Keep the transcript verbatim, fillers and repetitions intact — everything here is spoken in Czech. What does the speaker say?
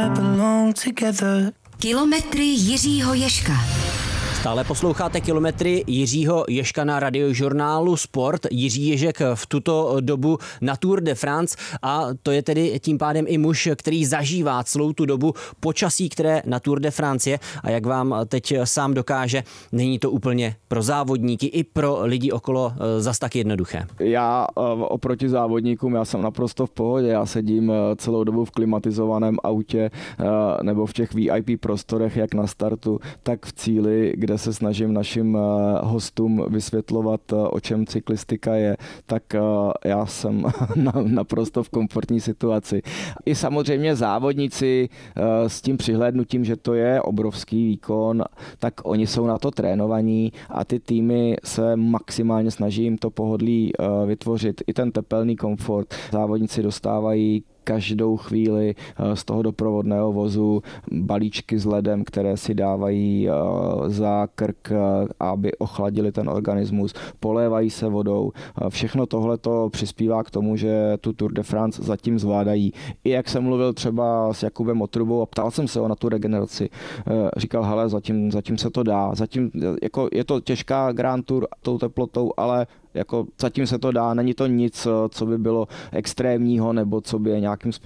belong together. Kilometry Jiřího Ježka. Stále posloucháte Kilometry Jiřího Ježka na radiožurnálu Sport. Jiří Ježek v tuto dobu na Tour de France a to je tedy tím pádem i muž, který zažívá celou tu dobu počasí, které na Tour de France je a jak vám teď sám dokáže, není to úplně pro závodníky i pro lidi okolo zas tak jednoduché. Já oproti závodníkům, já jsem naprosto v pohodě, já sedím celou dobu v klimatizovaném autě nebo v těch V I P prostorech, jak na startu, tak v cíli, kde se snažím našim hostům vysvětlovat, o čem cyklistika je, tak já jsem naprosto v komfortní situaci. I samozřejmě závodníci s tím přihlédnutím, že to je obrovský výkon, tak oni jsou na to trénovaní a ty týmy se maximálně snaží jim to pohodlí vytvořit. I ten tepelný komfort. Závodníci dostávají každou chvíli z toho doprovodného vozu balíčky s ledem, které si dávají za krk, aby ochladili ten organismus, polévají se vodou. Všechno tohle to přispívá k tomu, že tu Tour de France zatím zvládají. I jak jsem mluvil třeba s Jakubem Otrubou a ptal jsem se ho na tu regeneraci, říkal, hele, zatím, zatím se to dá. Zatím, jako, je to těžká Grand Tour tou teplotou, ale jako zatím se to dá, není to nic, co by bylo extrémního nebo co by je nějakým způsobem